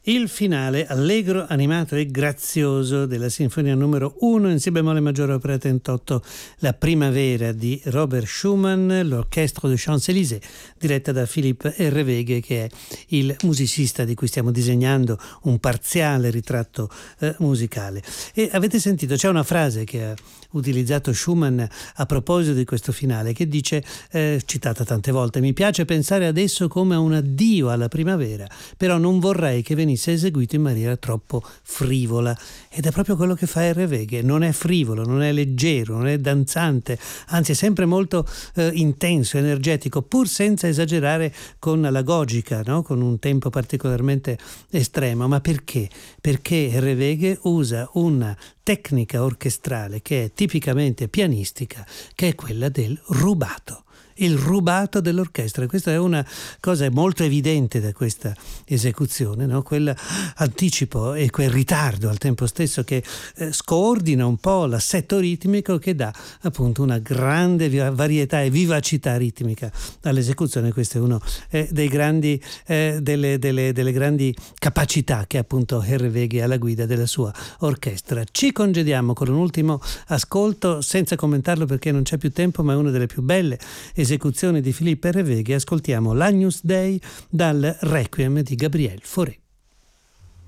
Il finale allegro, animato e grazioso della sinfonia numero 1 in si bemolle maggiore opera 38, La primavera di Robert Schumann, l'Orchestre de Champs-Élysées, diretta da Philippe Hervégué, che è il musicista di cui stiamo disegnando un parziale ritratto musicale. E avete sentito, c'è una frase che ha utilizzato Schumann a proposito di questo finale, che dice, citata tante volte: mi piace pensare ad esso come a un addio alla primavera, però non vorrei che venisse eseguito in maniera troppo frivola. Ed è proprio quello che fa Hervégué, non è frivolo, non è leggero, non è danzante, anzi è sempre molto intenso, energetico, pur senza esagerare con la gogica, no? Con un tempo particolarmente estremo. Ma perché? Perché Hervégué usa una tecnica orchestrale che è tipicamente pianistica, che è quella del rubato. Il rubato dell'orchestra. Questa è una cosa molto evidente da questa esecuzione, no? Quell'anticipo e quel ritardo al tempo stesso che scordina un po' l'assetto ritmico, che dà appunto una grande varietà e vivacità ritmica all'esecuzione. Questo è uno dei grandi delle grandi capacità che appunto Hervégué ha alla guida della sua orchestra. Ci congediamo con un ultimo ascolto senza commentarlo perché non c'è più tempo, ma è una delle più belle esecuzioni di Philippe Hervégué. Ascoltiamo l'Agnus Dei dal Requiem di Gabriel Fauré.